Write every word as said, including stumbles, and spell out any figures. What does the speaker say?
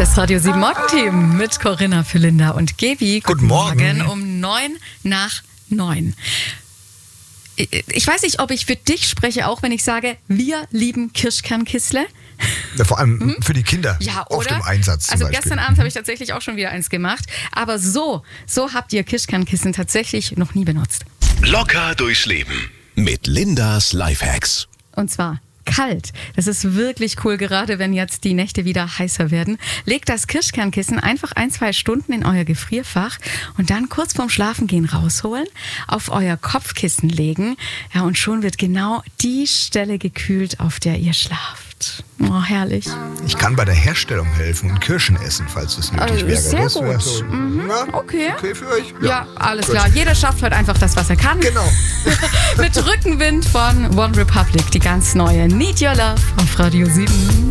Das Radio sieben Morgenteam mit Corinna, Philinda und Gaby. Guten Morgen. Morgen um neun nach neun. Ich weiß nicht, ob ich für dich spreche, auch wenn ich sage, wir lieben Kirschkernkissle. Ja, vor allem hm? für die Kinder. Ja, oft oder? im Einsatz zum Also Beispiel. gestern Abend habe ich tatsächlich auch schon wieder eins gemacht. Aber so, so habt ihr Kirschkernkissen tatsächlich noch nie benutzt. Locker durchs Leben mit Lindas Lifehacks. Und zwar kalt. Das ist wirklich cool, gerade wenn jetzt die Nächte wieder heißer werden. Legt das Kirschkernkissen einfach ein, zwei Stunden in euer Gefrierfach und dann kurz vorm Schlafengehen rausholen, auf euer Kopfkissen legen. Ja, und schon wird genau die Stelle gekühlt, auf der ihr schlaft. Oh, herrlich. Ich kann bei der Herstellung helfen und Kirschen essen, falls es nötig Also, wäre. sehr das wäre gut. so, Mhm. ja, Okay. Okay für euch? Ja, alles Gut. klar. Jeder schafft heute einfach das, was er kann. Genau. Mit Rückenwind von One Republic, die ganz neue Need Your Love auf Radio sieben.